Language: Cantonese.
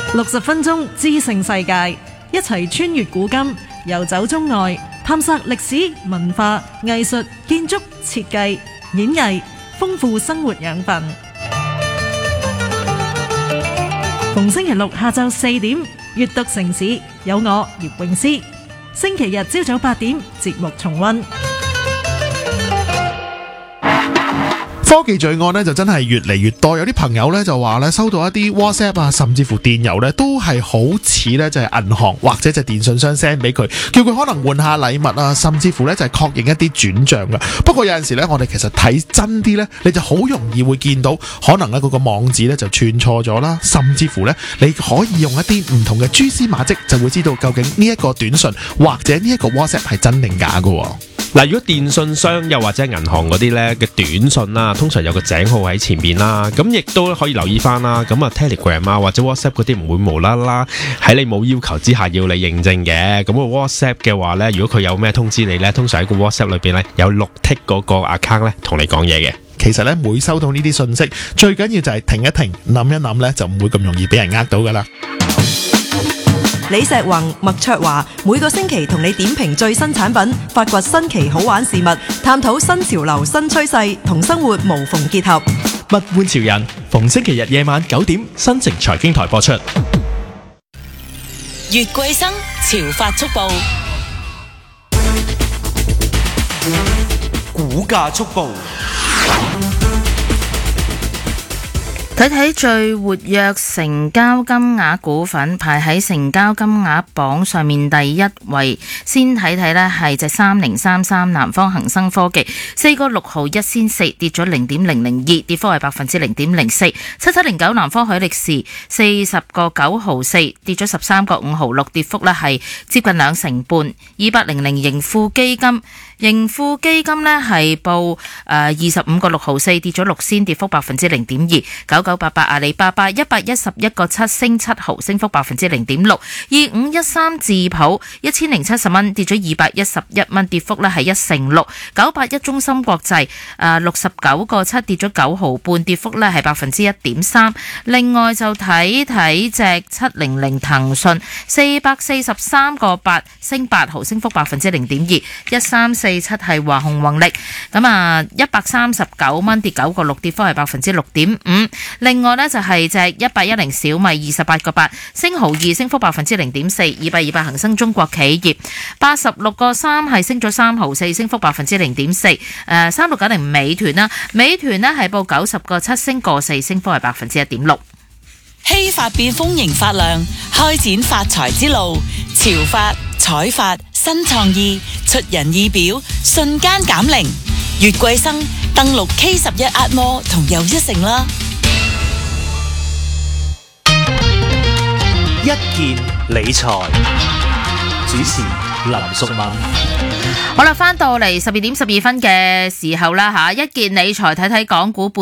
60分鐘知性世界，一齊穿越古今，遊走中外，探索歷史、文化、藝術、建築、設計、演藝，豐富生活養分。逢星期六下晝4點，閱讀城市，有我葉詠詩。星期日朝早8點，節目重溫。 科技罪案咧就真係越嚟越多，有啲朋友咧就話咧收到一啲 WhatsApp 啊，甚至乎電郵咧都係好似咧就係銀行或者就係電信商 send 俾佢，叫佢可能換下禮物啊，甚至乎咧就係確認一啲轉賬噶。不過有陣時咧，我哋其實睇真啲咧，你就好容易會見到可能咧嗰個網址咧就串錯咗啦，甚至乎咧你可以用一啲唔同嘅蛛絲馬跡，就會知道究竟呢一個短信或者呢一個 WhatsApp 係真定假噶。 嗱，如果電信商又或者銀行嗰啲咧嘅短信啦，通常有個井號喺前邊啦，咁亦都可以留意翻啦。咁啊 Telegram 啊或者 WhatsApp 嗰啲唔會無啦啦喺你冇要求之下要你認證嘅。咁個 WhatsApp 嘅話咧，如果佢有咩通知你咧，通常喺個 WhatsApp 裏邊咧有綠剔嗰個 account 咧同你講嘢嘅。 其實咧每收到呢啲信息，最緊要就係停一停，諗一諗咧，就唔會咁容易俾人呃到噶啦。 李石宏、麥卓華每個星期同你點評最新產品，發掘新奇好玩事物，探討新潮流新趨勢，同生活無縫結合。 物玩潮人，逢星期日夜晚9點，新城財經台播出。 越貴生潮發速報， 股價速報。 睇睇最活躍成交金額股份，排喺成交金額榜上面第一位。先睇睇呢係隻3033南方恒生科技，4個6毫1仙4，跌咗0.002，跌幅係0.04%。7709南方海力士40個9毫4，跌咗13個5毫6，跌幅呢係接近2成半。2800盈富基金。盈富基金呢係報25個6毫4，跌咗6仙，跌幅0.02%。9988阿里巴巴111個7，升7毫，升幅0.6%。2513智普1070蚊，跌咗211蚊，跌幅呢係1成6。981中芯國際69個7，跌咗9毫半，跌幅呢係1.3%。另外就睇睇隻700騰訊443個8，升8毫，升幅0.2%。13447係華虹宏力，咁139蚊，跌9個6，跌幅係6.5%。另外呢，就係隻1810小米28個8，升毫2，升幅0.4%。200恒生中國企業86個3係升咗3毫4，升幅0.4%。3690美團啦，美團呢係報90個7，升個4，升幅係1.6%。 希發變豐盈發亮，開展發財之路。潮發、彩發、新創意，出人意表，瞬間減齡。越貴生登錄 K11 壓摩同又一城啦。 一件理財，主持林淑敏。 好啦，翻到嚟12點12分嘅時候啦吓，一件理財睇睇港股